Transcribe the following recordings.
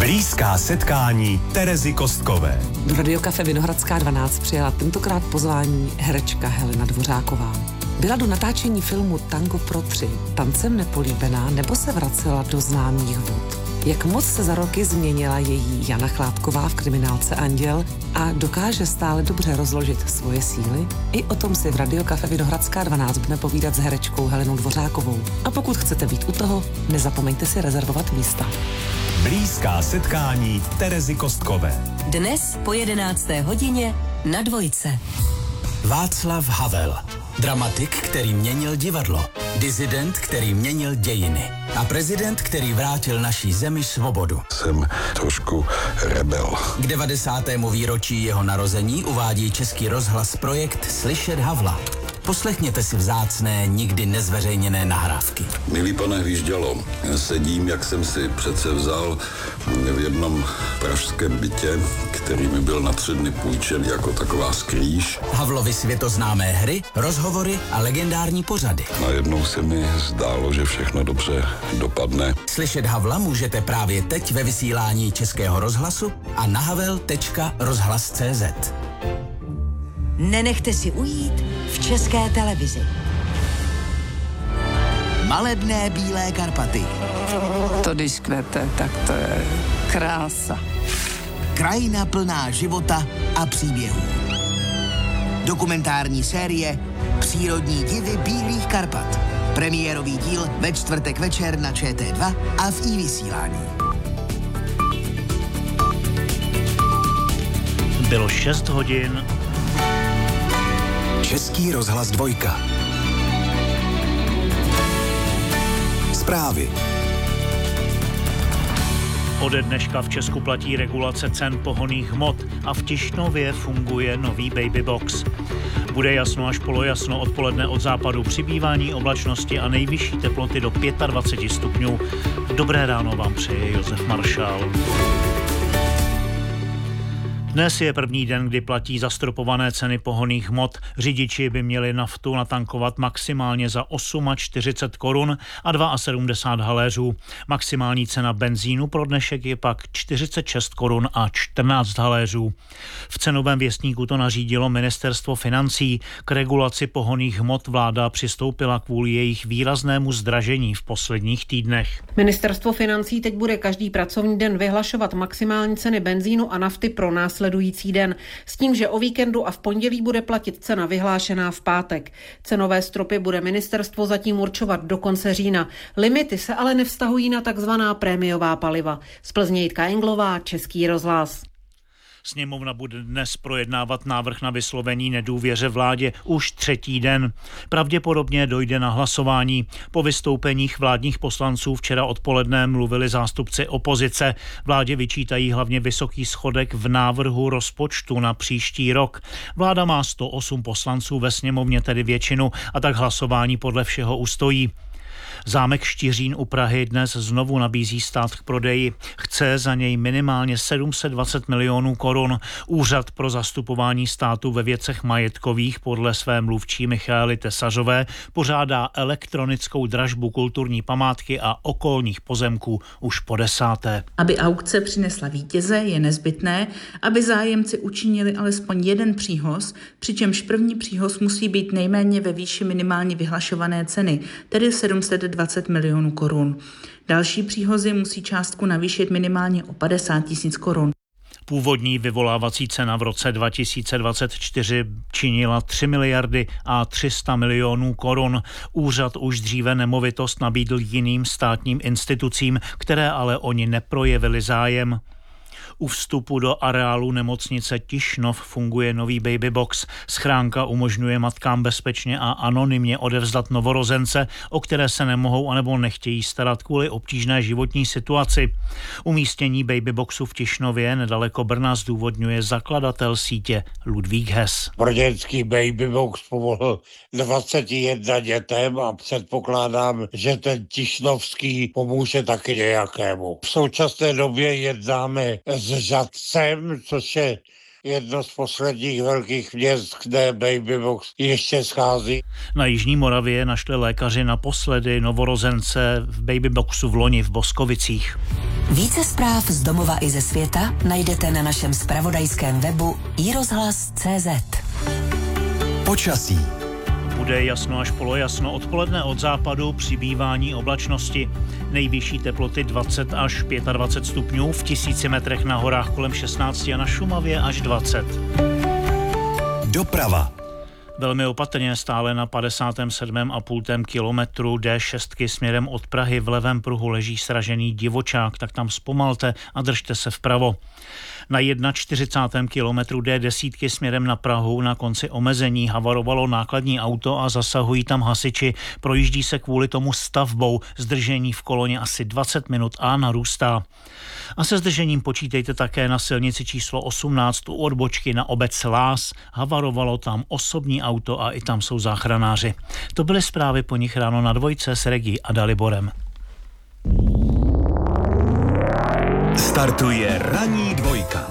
Blízká setkání Terezy Kostkové. Do Radiokafe Vinohradská 12 přijala tentokrát pozvání herečka Helena Dvořáková. Byla do natáčení filmu Tango pro 3 tancem nepolíbená nebo se vracela do známých vod? Jak moc se za roky změnila její Jana Chládková v kriminálce Anděl a dokáže stále dobře rozložit svoje síly? I o tom si v Radiokafe Vinohradská 12 budeme povídat s herečkou Helenou Dvořákovou. A pokud chcete být u toho, nezapomeňte si rezervovat místa. Blízká setkání Terezy Kostkové. Dnes po 11. hodině na Dvojce. Václav Havel. Dramatik, který měnil divadlo. Disident, který měnil dějiny. A prezident, který vrátil naší zemi svobodu. Jsem trošku rebel. K 90. výročí jeho narození uvádí Český rozhlas projekt Slyšet Havla. Poslechněte si vzácné, nikdy nezveřejněné nahrávky. Milý pane Hvíždělo, sedím, jak jsem si přece vzal v jednom pražském bytě, který mi byl na 3 dny půjčen jako taková skrýž. Havlovy světoznámé hry, rozhovory a legendární pořady. Najednou se mi zdálo, že všechno dobře dopadne. Slyšet Havla můžete právě teď ve vysílání Českého rozhlasu a na havel.rozhlas.cz. Nenechte si ujít v České televizi. Malebné Bílé Karpaty. To když kvete, tak to je krása. Krajina plná života a příběhů. Dokumentární série Přírodní divy Bílých Karpat. Premiérový díl ve čtvrtek večer na ČT2 a v iVysílání. Bylo 6 hodin. Český rozhlas 2. Zprávy. Ode dneška v Česku platí regulace cen pohonných hmot a v Tišnově funguje nový Baby Box. Bude jasno až polojasno, odpoledne od západu přibývání oblačnosti a nejvyšší teploty do 25 stupňů. Dobré ráno vám přeje Josef Maršál. Dnes je první den, kdy platí zastropované ceny pohonných hmot. Řidiči by měli naftu natankovat maximálně za 48 korun a 72 haléřů. Maximální cena benzínu pro dnešek je pak 46 korun a 14 haléřů. V cenovém věstníku to nařídilo ministerstvo financí. K regulaci pohonných hmot vláda přistoupila kvůli jejich výraznému zdražení v posledních týdnech. Ministerstvo financí teď bude každý pracovní den vyhlašovat maximální ceny benzínu a nafty pro následující den, s tím, že o víkendu a v pondělí bude platit cena vyhlášená v pátek. Cenové stropy bude ministerstvo zatím určovat do konce října. Limity se ale nevztahují na takzvaná prémiová paliva. Z Plzně Jitka Englová, Český rozhlas. Sněmovna bude dnes projednávat návrh na vyslovení nedůvěře vládě už 3. den. Pravděpodobně dojde na hlasování. Po vystoupeních vládních poslanců včera odpoledne mluvili zástupci opozice. Vládě vyčítají hlavně vysoký schodek v návrhu rozpočtu na příští rok. Vláda má 108 poslanců ve sněmovně, tedy většinu, a tak hlasování podle všeho ustojí. Zámek Štiřín u Prahy dnes znovu nabízí stát k prodeji. Chce za něj minimálně 720 milionů korun. Úřad pro zastupování státu ve věcech majetkových podle své mluvčí Michaely Tesařové pořádá elektronickou dražbu kulturní památky a okolních pozemků už po 10. Aby aukce přinesla vítěze, je nezbytné, aby zájemci učinili alespoň jeden příhoz, přičemž první příhoz musí být nejméně ve výši minimálně vyhlašované ceny, tedy 720 milionů korun. Další příhozy musí částku navýšit minimálně o 50 000 korun. Původní vyvolávací cena v roce 2024 činila 3 miliardy a 300 milionů korun. Úřad už dříve nemovitost nabídl jiným státním institucím, které ale oni neprojevili zájem. U vstupu do areálu nemocnice Tišnov funguje nový Baby Box. Schránka umožňuje matkám bezpečně a anonymně odevzdat novorozence, o které se nemohou anebo nechtějí starat kvůli obtížné životní situaci. Umístění Baby Boxu v Tišnově nedaleko Brna zdůvodňuje zakladatel sítě Ludvík Hess. Brněnský Baby Box pomohl 21 dětem a předpokládám, že ten tišnovský pomůže taky nějakému. V současné době jednáme s Žadcem, což je jedno z posledních velkých měst, kde Babybox ještě schází. Na Jižní Moravě našli lékaři naposledy novorozence v Babyboxu v loni v Boskovicích. Více zpráv z domova i ze světa najdete na našem zpravodajském webu iRozhlas.cz. Počasí. Bude jasno až polojasno, odpoledne od západu přibývání oblačnosti. Nejvyšší teploty 20 až 25 stupňů, v 1000 metrech na horách kolem 16 a na Šumavě až 20. Doprava. Velmi opatrně stále na 57,5 kilometru D6 směrem od Prahy v levém pruhu leží sražený divočák, tak tam zpomalte a držte se vpravo. Na 41. kilometru D10 směrem na Prahu na konci omezení havarovalo nákladní auto a zasahují tam hasiči. Projíždí se kvůli tomu stavbou. Zdržení v koloně asi 20 minut a narůstá. A se zdržením počítejte také na silnici číslo 18 u odbočky na obec Lás. Havarovalo tam osobní auto a i tam jsou záchranáři. To byly zprávy po nich ráno na Dvojce s Regí a Daliborem. Startuje ranní dvojka.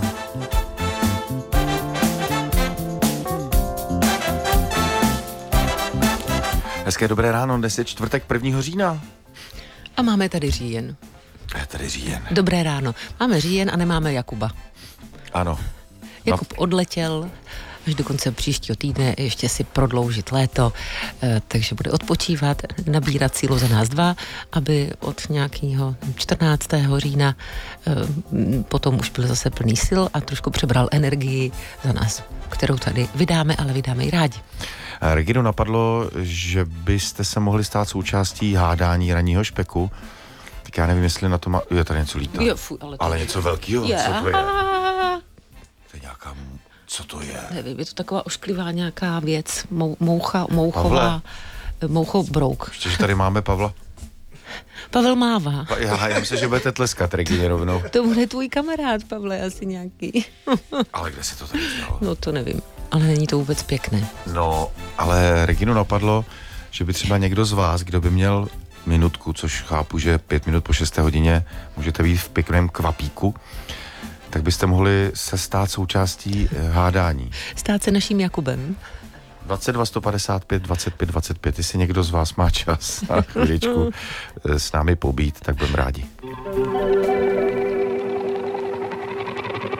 Hezké dobré ráno, dnes je čtvrtek 1. října. A máme tady říjen. Je tady říjen. Dobré ráno. Máme říjen a nemáme Jakuba. Ano. Jakub odletěl až do konce příštího týdne ještě si prodloužit léto, takže bude odpočívat, nabírat sílu za nás dva, aby od nějakého 14. října potom už byl zase plný sil a trošku přebral energii za nás, kterou tady vydáme, ale vydáme i rádi. Regino, napadlo, že byste se mohli stát součástí hádání ranního špeku. Tak já nevím, jestli na to má... Je tady něco lítá. Ale něco velkýho. Je. Co to je? To je nějaká... Co to je? Nevím, je to taková ošklivá nějaká věc. Mouchová. Mouchobrouk. Ještě, že tady máme Pavla. Pavel mává. Já myslím, že budete tleskat, Regině, rovnou. To bude tvůj kamarád, Pavle, asi nějaký. Ale kde se to tady dělalo? No to nevím, ale není to vůbec pěkné. No, ale Reginu napadlo, že by třeba někdo z vás, kdo by měl minutku, což chápu, že 5 minut po 6. hodině můžete být v pěkném kvapíku, tak byste mohli se stát součástí hádání. Stát se naším Jakubem. 22 155 25 25, jestli někdo z vás má čas a chviličku s námi pobít, tak budeme rádi.